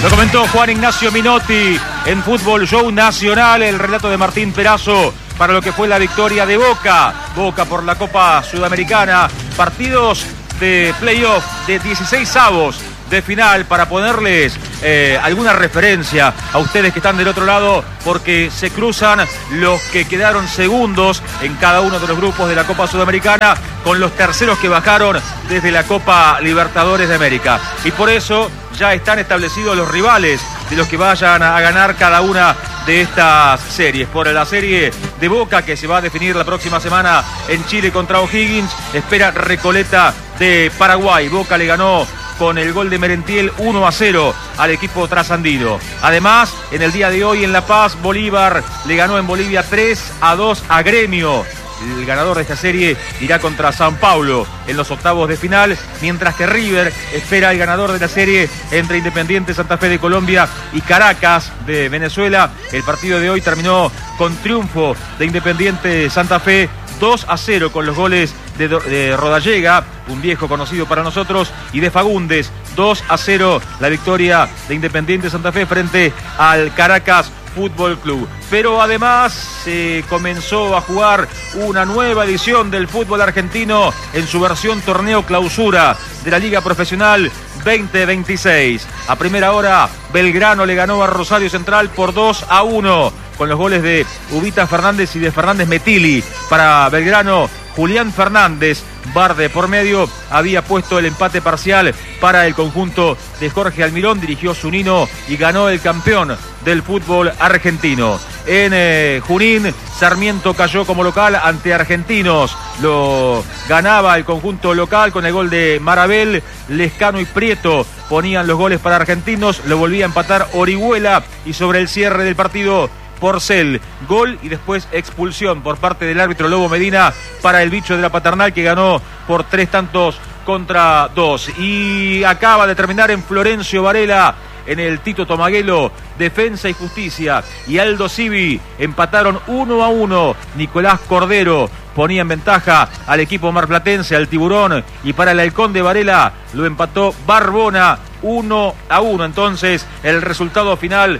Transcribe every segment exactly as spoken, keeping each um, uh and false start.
Lo comentó Juan Ignacio Minotti en Fútbol Show Nacional, el relato de Martín Perazo para lo que fue la victoria de Boca. Boca por la Copa Sudamericana, partidos de playoff de dieciséis avos de final para ponerles eh, alguna referencia a ustedes que están del otro lado, porque se cruzan los que quedaron segundos en cada uno de los grupos de la Copa Sudamericana con los terceros que bajaron desde la Copa Libertadores de América. Y por eso ya están establecidos los rivales de los que vayan a ganar cada una de estas series. Por la serie de Boca, que se va a definir la próxima semana en Chile contra O'Higgins, espera Recoleta de Paraguay. Boca le ganó con el gol de Merentiel uno a cero al equipo trasandino. Además, en el día de hoy en La Paz, Bolívar le ganó en Bolivia tres a dos a Gremio. El ganador de esta serie irá contra San Paulo en los octavos de final, mientras que River espera el ganador de la serie entre Independiente Santa Fe de Colombia y Caracas de Venezuela. El partido de hoy terminó con triunfo de Independiente Santa Fe dos a cero con los goles de, de Rodallega, un viejo conocido para nosotros, y de Fagundes. Dos a cero la victoria de Independiente Santa Fe frente al Caracas Fútbol Club. Pero además se comenzó a jugar una nueva edición del fútbol argentino en su versión torneo clausura de la Liga Profesional veinte veintiséis. A primera hora, Belgrano le ganó a Rosario Central por dos a uno con los goles de Ubita Fernández y de Fernández Metili. Para Belgrano, Julián Fernández, bar de por medio, había puesto el empate parcial para el conjunto de Jorge Almirón, dirigió Zunino y ganó el campeón del fútbol argentino. En eh, Junín, Sarmiento cayó como local ante Argentinos, lo ganaba el conjunto local con el gol de Marabel. Lescano y Prieto ponían los goles para Argentinos, lo volvía a empatar Orihuela, y sobre el cierre del partido, Porcel, gol y después expulsión por parte del árbitro Lobo Medina para el bicho de la Paternal, que ganó por tres tantos contra dos. Y acaba de terminar en Florencio Varela, en el Tito Tomaguelo, Defensa y Justicia y Aldo Civi empataron uno a uno. Nicolás Cordero ponía en ventaja al equipo marplatense, al Tiburón, y para el Halcón de Varela lo empató Barbona uno a uno. Entonces, el resultado final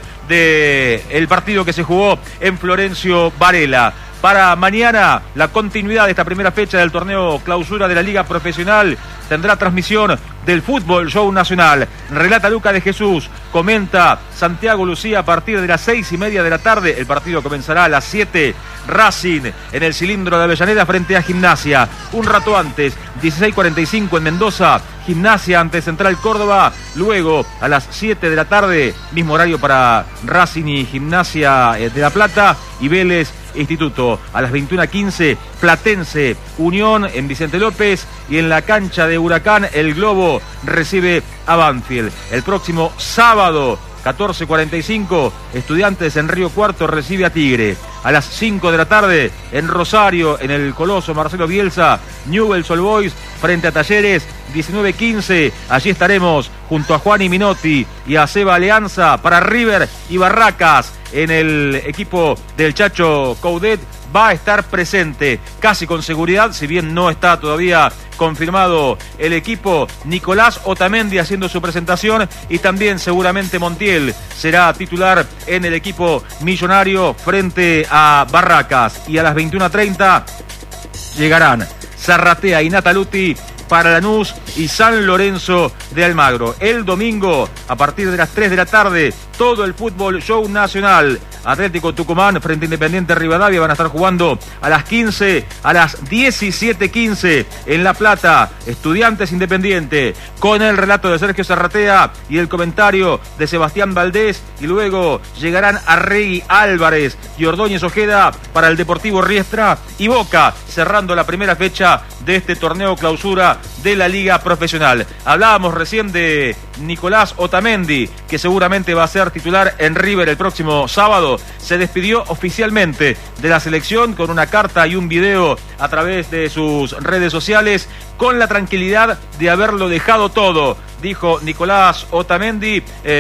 del partido que se jugó en Florencio Varela. Para mañana, la continuidad de esta primera fecha del torneo clausura de la Liga Profesional tendrá transmisión del Fútbol Show Nacional. Relata Luca de Jesús, comenta Santiago Lucía a partir de las seis y media de la tarde. El partido comenzará a las siete. Racing en el Cilindro de Avellaneda frente a Gimnasia. Un rato antes, dieciséis cuarenta y cinco en Mendoza, Gimnasia ante Central Córdoba. Luego, a las siete de la tarde, mismo horario para Racing y Gimnasia de La Plata, y Vélez Instituto. A las veintiuna quince, Platense Unión en Vicente López, y en la cancha de Huracán, el Globo recibe a Banfield. El próximo sábado, catorce cuarenta y cinco, Estudiantes en Río Cuarto recibe a Tigre. A las cinco de la tarde, en Rosario, en el Coloso Marcelo Bielsa, Newell's Old Boys frente a Talleres. diecinueve quince, allí estaremos junto a Juan y Minotti y a Seba Alianza para River y Barracas. En el equipo del Chacho Coudet va a estar presente casi con seguridad, si bien no está todavía confirmado el equipo, Nicolás Otamendi haciendo su presentación, y también seguramente Montiel será titular en el equipo millonario frente a Barracas. Y a las veintiuna treinta llegarán Zarratea y Nataluti para Lanús y San Lorenzo de Almagro. El domingo, a partir de las tres de la tarde, todo el Fútbol Show Nacional. Atlético Tucumán frente a Independiente Rivadavia van a estar jugando a las quince, a las diecisiete quince en La Plata. Estudiantes Independiente, con el relato de Sergio Zarratea y el comentario de Sebastián Valdés, y luego llegarán Arregui Álvarez y Ordóñez Ojeda para el Deportivo Riestra, y Boca cerrando la primera fecha de este torneo clausura de la Liga Profesional. Hablábamos recién de Nicolás Otamendi, que seguramente va a ser titular en River el próximo sábado. Se despidió oficialmente de la selección con una carta y un video a través de sus redes sociales, con la tranquilidad de haberlo dejado todo, dijo Nicolás Otamendi,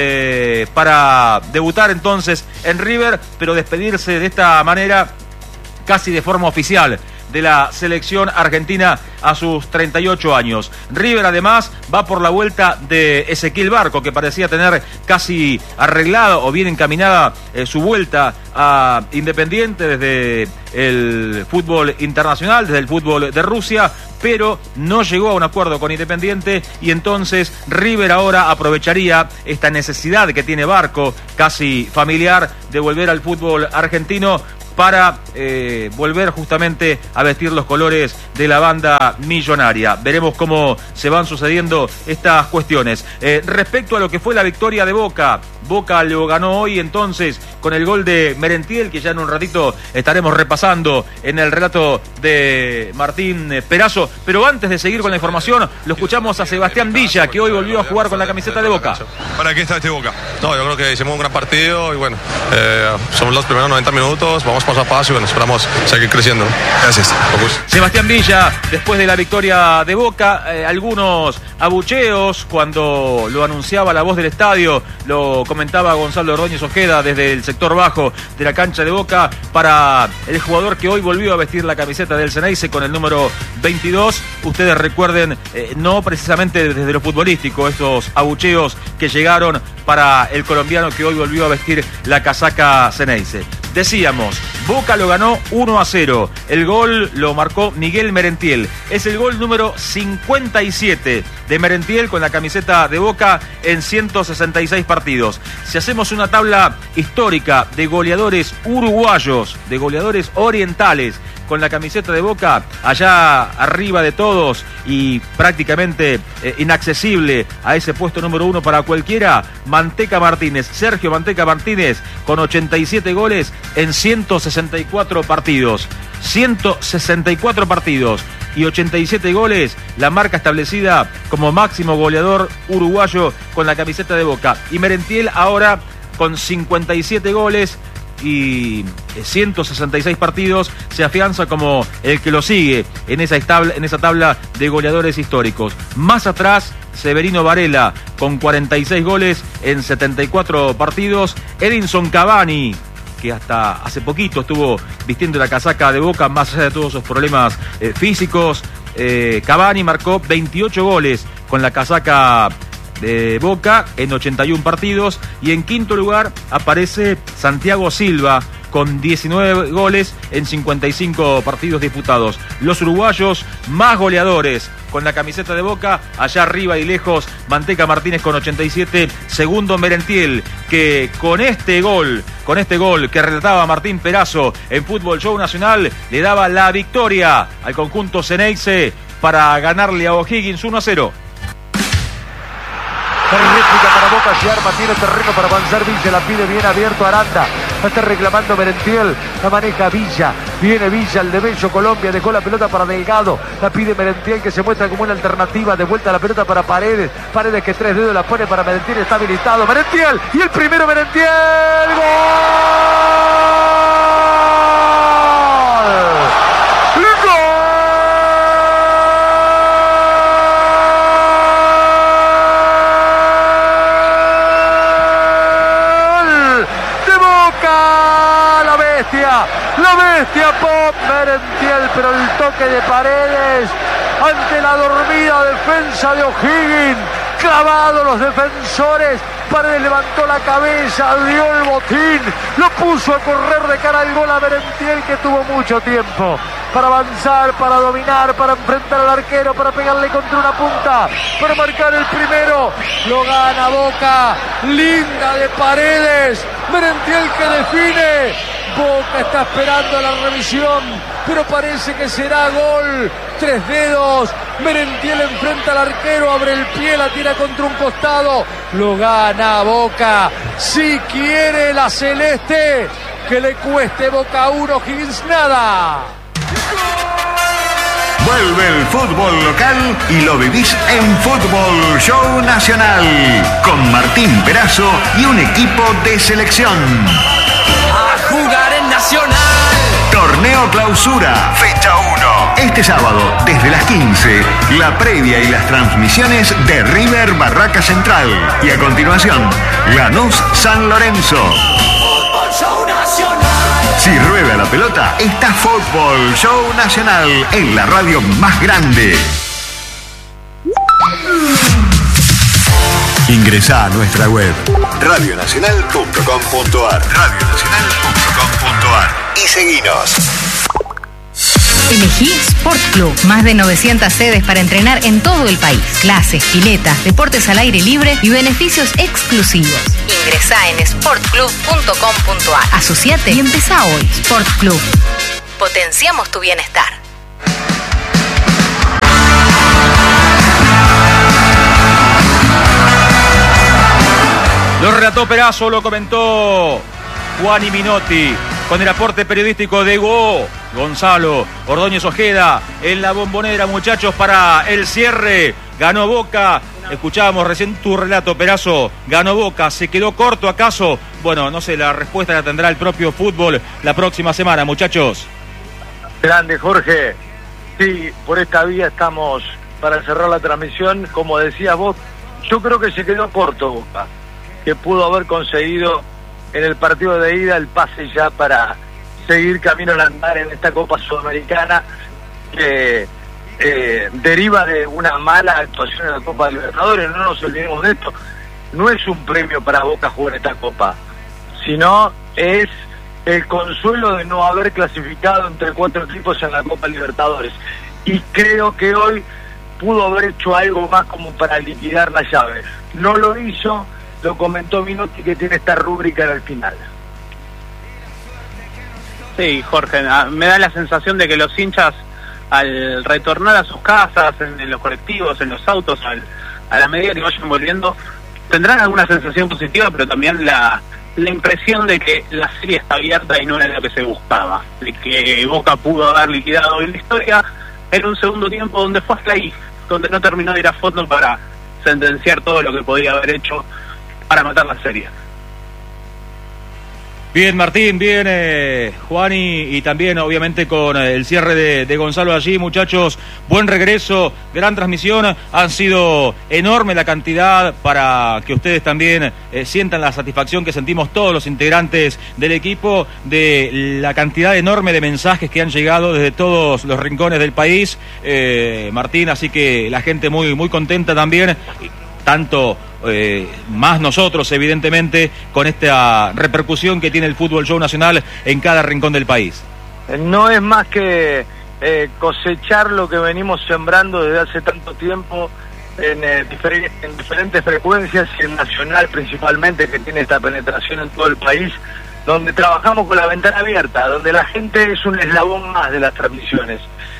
eh, para debutar entonces en River, pero despedirse de esta manera casi de forma oficial de la selección argentina a sus treinta y ocho años. River además va por la vuelta de Ezequiel Barco, que parecía tener casi arreglado o bien encaminada eh, su vuelta a Independiente desde el fútbol internacional, desde el fútbol de Rusia, pero no llegó a un acuerdo con Independiente y entonces River ahora aprovecharía esta necesidad que tiene Barco, casi familiar, de volver al fútbol argentino para eh, volver justamente a vestir los colores de la banda millonaria. Veremos cómo se van sucediendo estas cuestiones. Eh, respecto a lo que fue la victoria de Boca, Boca lo ganó hoy entonces con el gol de Merentiel, que ya en un ratito estaremos repasando en el relato de Martín Perazo. Pero antes de seguir con la información, lo escuchamos a Sebastián Villa, que hoy volvió a jugar con la camiseta de Boca. ¿Para qué está este Boca? No, yo creo que hicimos un gran partido y bueno, eh, somos los primeros noventa minutos, vamos paso a paso y bueno, esperamos seguir creciendo. Gracias. Sebastián Villa, después de la victoria de Boca, eh, algunos abucheos cuando lo anunciaba la voz del estadio, lo comentaba Gonzalo Ordóñez Ojeda desde el sector bajo de la cancha de Boca para el jugador que hoy volvió a vestir la camiseta del Ceneice con el número veintidós. Ustedes recuerden, eh, no precisamente desde lo futbolístico, estos abucheos que llegaron para el colombiano que hoy volvió a vestir la casaca Ceneice. Decíamos, Boca lo ganó uno a cero. El gol lo marcó Miguel Merentiel. Es el gol número cincuenta y siete de Merentiel con la camiseta de Boca en ciento sesenta y seis partidos. Si hacemos una tabla histórica de goleadores uruguayos, de goleadores orientales con la camiseta de Boca, allá arriba de todos y prácticamente eh, inaccesible a ese puesto número uno para cualquiera, Manteca Martínez, Sergio Manteca Martínez, con ochenta y siete goles en ciento sesenta y cuatro partidos. ciento sesenta y cuatro partidos y ochenta y siete goles, la marca establecida como máximo goleador uruguayo con la camiseta de Boca. Y Merentiel ahora con cincuenta y siete goles y ciento sesenta y seis partidos se afianza como el que lo sigue en esa tabla, en esa tabla de goleadores históricos. Más atrás, Severino Varela con cuarenta y seis goles en setenta y cuatro partidos. Edinson Cavani, que hasta hace poquito estuvo vistiendo la casaca de Boca, más allá de todos sus problemas eh, físicos, eh, Cavani marcó veintiocho goles con la casaca de Boca en ochenta y uno partidos. Y en quinto lugar aparece Santiago Silva con diecinueve goles en cincuenta y cinco partidos disputados. Los uruguayos más goleadores con la camiseta de Boca, allá arriba y lejos, Manteca Martínez con ochenta y siete, segundo Merentiel, que con este gol, con este gol que relataba Martín Perazo en Fútbol Show Nacional, le daba la victoria al conjunto Ceneice para ganarle a O'Higgins uno a cero. Réplica para Boca, se arma, tiene terreno para avanzar Villa, la pide bien abierto Aranda, está reclamando Merentiel, la maneja Villa, viene Villa, el de Bello Colombia, dejó la pelota para Delgado, la pide Merentiel que se muestra como una alternativa, de vuelta la pelota para Paredes, Paredes que tres dedos la pone para Merentiel, está habilitado, Merentiel, y el primero Merentiel, ¡gol! La bestia Pop Merentiel, pero el toque de Paredes ante la dormida defensa de O'Higgins, clavado los defensores, Paredes levantó la cabeza, dio el botín, lo puso a correr de cara al gol a Merentiel, que tuvo mucho tiempo para avanzar, para dominar, para enfrentar al arquero, para pegarle contra una punta, para marcar el primero. Lo gana Boca, linda de Paredes, Merentiel que define. Boca está esperando la revisión, pero parece que será gol. Tres dedos, Merentiel enfrenta al arquero, abre el pie, la tira contra un costado. Lo gana Boca. Si quiere la celeste, que le cueste Boca uno, Higgins nada. Vuelve el fútbol local y lo vivís en Fútbol Show Nacional con Martín Perazo y un equipo de selección. A jugar en Nacional. Torneo Clausura, fecha uno. Este sábado, desde las quince, la previa y las transmisiones de River Barraca Central. Y a continuación, Lanús San Lorenzo. Fútbol Show Nacional. Si rueda la pelota, está Fútbol Show Nacional en la radio más grande. Ingresá a nuestra web radio nacional punto com punto ar radio nacional punto com punto ar y seguinos. Elegí Sport Club. Más de novecientas sedes para entrenar en todo el país. Clases, piletas, deportes al aire libre y beneficios exclusivos. Ingresá en sport club punto com punto ar. Asociate y empezá hoy. Sport Club. Potenciamos tu bienestar. Lo relató Perazo, lo comentó Juani Minotti, con el aporte periodístico de Go, Gonzalo Ordóñez Ojeda, en la Bombonera, muchachos, para el cierre. Ganó Boca, escuchábamos recién tu relato, Perazo, ganó Boca, ¿se quedó corto acaso? Bueno, no sé, la respuesta la tendrá el propio fútbol la próxima semana, muchachos. Grande, Jorge. Sí, por esta vía estamos para cerrar la transmisión. Como decías vos, yo creo que se quedó corto Boca, que pudo haber conseguido en el partido de ida el pase ya para seguir camino al andar en esta Copa Sudamericana, que eh, deriva de una mala actuación en la Copa Libertadores. No nos olvidemos de esto. No es un premio para Boca jugar esta Copa, sino es el consuelo de no haber clasificado entre cuatro equipos en la Copa Libertadores. Y creo que hoy pudo haber hecho algo más como para liquidar la llave. No lo hizo. Lo comentó Minotti, que tiene esta rúbrica al final. Sí, Jorge, me da la sensación de que los hinchas, al retornar a sus casas, en, en los colectivos, en los autos, al, a la medida que vayan volviendo, tendrán alguna sensación positiva, pero también la, la impresión de que la serie está abierta y no era lo que se buscaba, de que Boca pudo haber liquidado en la historia en un segundo tiempo donde fue hasta ahí, donde no terminó de ir a fondo para sentenciar todo lo que podía haber hecho para matar la serie. Bien, Martín, bien, eh, Juani, y también obviamente con eh, el cierre de, de Gonzalo allí, muchachos, buen regreso, gran transmisión, han sido enorme la cantidad para que ustedes también eh, sientan la satisfacción que sentimos todos los integrantes del equipo, de la cantidad enorme de mensajes que han llegado desde todos los rincones del país, eh, Martín, así que la gente muy, muy contenta también, tanto eh, más nosotros, evidentemente, con esta repercusión que tiene el Fútbol Show Nacional en cada rincón del país. No es más que eh, cosechar lo que venimos sembrando desde hace tanto tiempo en, eh, difer- en diferentes frecuencias, y en Nacional principalmente, que tiene esta penetración en todo el país, donde trabajamos con la ventana abierta, donde la gente es un eslabón más de las transmisiones,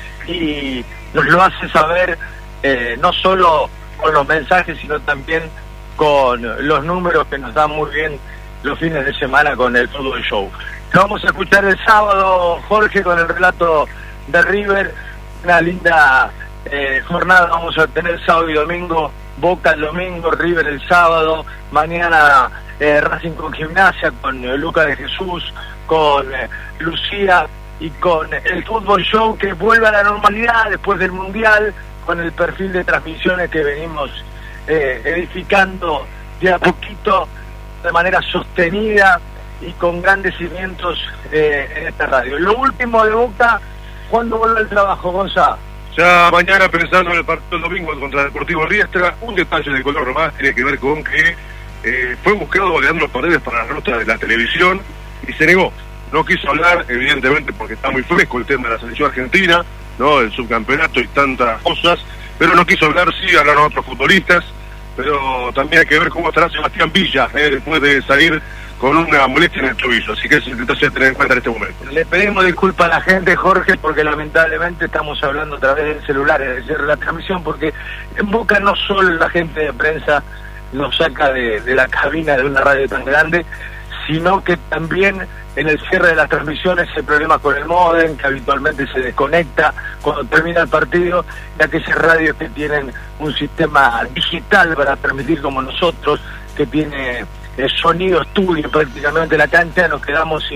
y nos lo hace saber eh, no solo con los mensajes, sino también con los números que nos dan muy bien los fines de semana con el Fútbol Show. Lo vamos a escuchar el sábado, Jorge, con el relato de River. Una linda eh, jornada vamos a tener sábado y domingo. Boca el domingo, River el sábado. Mañana eh, Racing con Gimnasia, con eh, Luca de Jesús, con eh, Lucía y con el Fútbol Show, que vuelve a la normalidad después del Mundial, con el perfil de transmisiones que venimos eh, edificando de a poquito, de manera sostenida y con grandes cimientos eh, en esta radio. Lo último de Boca, ¿cuándo vuelve el trabajo, Gonzalo? Ya mañana, pensando en el partido del domingo contra el Deportivo Riestra, un detalle de color más tiene que ver con que eh, fue buscado Leandro Paredes para la nota de la televisión y se negó. No quiso hablar, evidentemente, porque está muy fresco el tema de la selección argentina, ¿no? El subcampeonato y tantas cosas, pero no quiso hablar. Sí hablaron otros futbolistas, pero también hay que ver cómo estará Sebastián Villa eh, después de salir con una molestia en el tobillo, así que es importante tener en cuenta en este momento. Le pedimos disculpas a la gente, Jorge, porque lamentablemente estamos hablando a través del celular, es decir, la transmisión, porque en Boca no solo la gente de prensa nos saca de, de la cabina de una radio tan grande, sino que también en el cierre de las transmisiones hay problemas con el módem, que habitualmente se desconecta cuando termina el partido, y aquellas radios que tienen un sistema digital para transmitir como nosotros, que tiene eh, sonido estudio prácticamente la cancha, nos quedamos sin,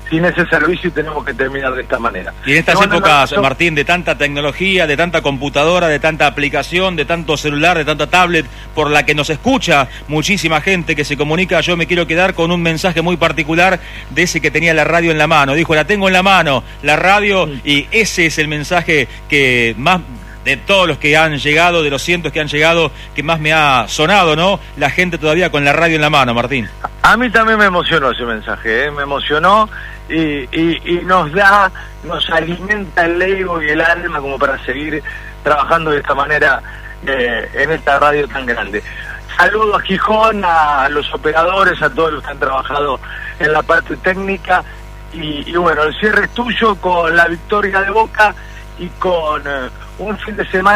sin ese servicio y tenemos que terminar de esta manera. Y en estas Te mando un épocas, abrazo. Martín, de tanta tecnología, de tanta computadora, de tanta aplicación, de tanto celular, de tanta tablet, por la que nos escucha muchísima gente que se comunica, yo me quiero quedar con un mensaje muy particular de ese que tenía la radio en la mano. Dijo, la tengo en la mano, la radio, Sí. y ese es el mensaje que más... de todos los que han llegado, de los cientos que han llegado, que más me ha sonado, ¿no? La gente todavía con la radio en la mano, Martín. A mí también me emocionó ese mensaje, ¿eh? Me emocionó y, y, y nos da, nos alimenta el ego y el alma como para seguir trabajando de esta manera eh, en esta radio tan grande. Saludo a Gijón, a los operadores, a todos los que han trabajado en la parte técnica y, y bueno, el cierre es tuyo con la victoria de Boca y con eh, un fin de semana